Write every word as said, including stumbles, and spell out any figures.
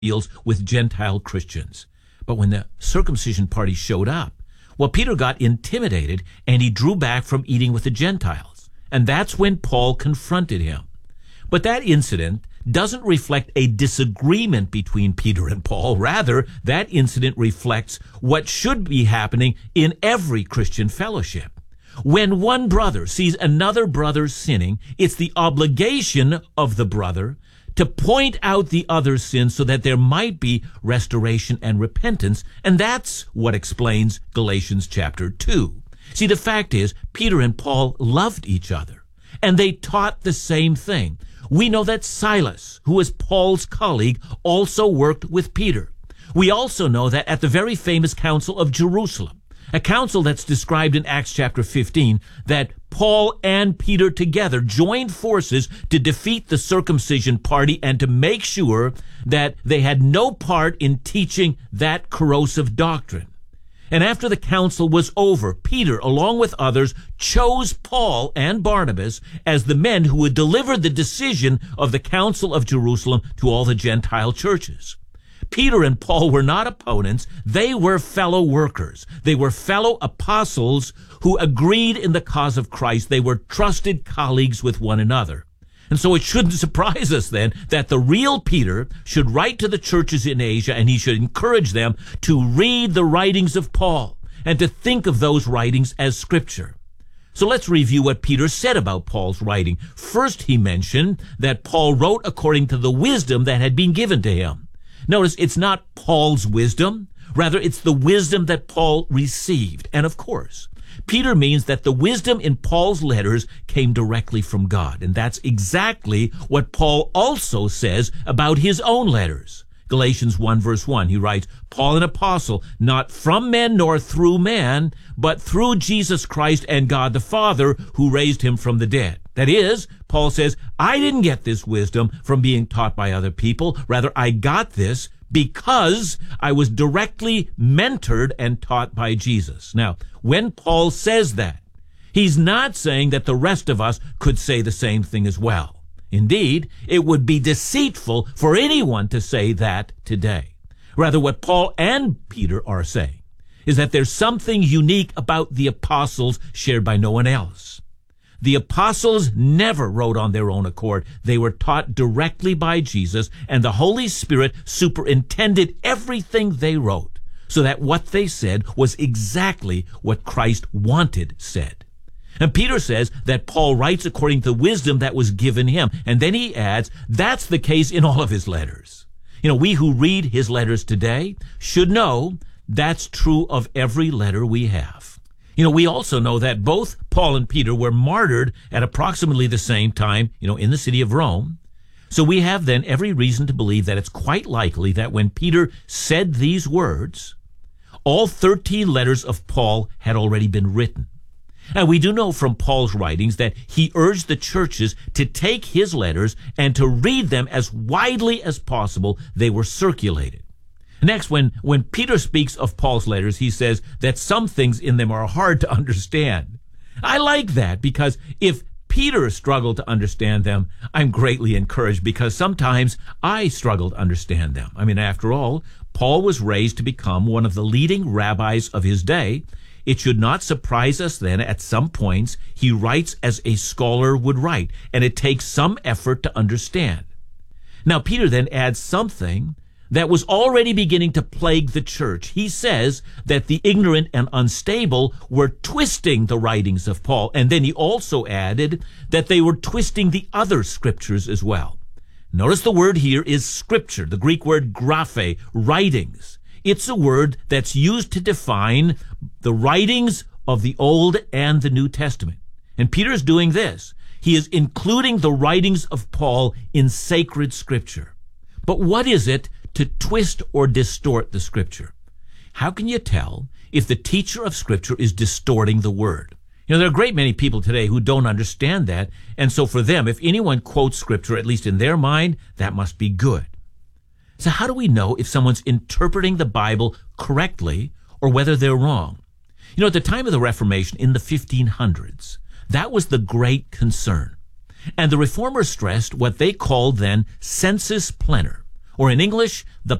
deals with Gentile Christians. But when the circumcision party showed up, well, Peter got intimidated and he drew back from eating with the Gentiles. And that's when Paul confronted him. But that incident doesn't reflect a disagreement between Peter and Paul. Rather, that incident reflects what should be happening in every Christian fellowship. When one brother sees another brother sinning, it's the obligation of the brother to point out the other's sin so that there might be restoration and repentance. And that's what explains Galatians chapter two. See, the fact is, Peter and Paul loved each other, and they taught the same thing. We know that Silas, who was Paul's colleague, also worked with Peter. We also know that at the very famous Council of Jerusalem, a council that's described in Acts chapter fifteen, that Paul and Peter together joined forces to defeat the circumcision party and to make sure that they had no part in teaching that corrosive doctrine. And after the council was over, Peter, along with others, chose Paul and Barnabas as the men who would deliver the decision of the Council of Jerusalem to all the Gentile churches. Peter and Paul were not opponents. They were fellow workers. They were fellow apostles who agreed in the cause of Christ. They were trusted colleagues with one another. And so it shouldn't surprise us then that the real Peter should write to the churches in Asia, and he should encourage them to read the writings of Paul and to think of those writings as Scripture. So let's review what Peter said about Paul's writing. First, he mentioned that Paul wrote according to the wisdom that had been given to him. Notice it's not Paul's wisdom. Rather, it's the wisdom that Paul received. And of course, Peter means that the wisdom in Paul's letters came directly from God. And that's exactly what Paul also says about his own letters. Galatians one verse one, he writes, Paul, an apostle, not from men nor through man, but through Jesus Christ and God the Father, who raised him from the dead. That is, Paul says, I didn't get this wisdom from being taught by other people. Rather, I got this because I was directly mentored and taught by Jesus. Now, when Paul says that, he's not saying that the rest of us could say the same thing as well. Indeed, it would be deceitful for anyone to say that today. Rather, what Paul and Peter are saying is that there's something unique about the apostles shared by no one else. The apostles never wrote on their own accord. They were taught directly by Jesus, and the Holy Spirit superintended everything they wrote, so that what they said was exactly what Christ wanted said. And Peter says that Paul writes according to wisdom that was given him. And then he adds, that's the case in all of his letters. You know, we who read his letters today should know that's true of every letter we have. You know, we also know that both Paul and Peter were martyred at approximately the same time, you know, in the city of Rome. So we have then every reason to believe that it's quite likely that when Peter said these words, all thirteen letters of Paul had already been written. And we do know from Paul's writings that he urged the churches to take his letters and to read them as widely as possible. They were circulated. Next, when, when Peter speaks of Paul's letters, he says that some things in them are hard to understand. I like that because if Peter struggled to understand them, I'm greatly encouraged because sometimes I struggle to understand them. I mean, after all, Paul was raised to become one of the leading rabbis of his day. It should not surprise us then at some points he writes as a scholar would write, and it takes some effort to understand. Now, Peter then adds something that was already beginning to plague the church. He says that the ignorant and unstable were twisting the writings of Paul, and then he also added that they were twisting the other scriptures as well. Notice the word here is scripture, the Greek word graphe, writings. It's a word that's used to define the writings of the Old and the New Testament. And Peter's doing this. He is including the writings of Paul in sacred scripture. But what is it to twist or distort the scripture? How can you tell if the teacher of scripture is distorting the word? You know, there are a great many people today who don't understand that. And so for them, if anyone quotes scripture, at least in their mind, that must be good. So how do we know if someone's interpreting the Bible correctly or whether they're wrong? You know, at the time of the Reformation in the fifteen hundreds, that was the great concern. And the Reformers stressed what they called then sensus plenior, Or in English, the